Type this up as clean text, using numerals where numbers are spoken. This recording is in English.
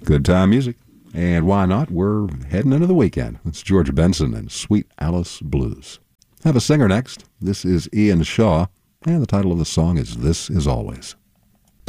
Good time music. And why not? We're heading into the weekend. It's George Benson and Sweet Alice Blues. Have a singer next. This is Ian Shaw, and the title of the song is This Is Always.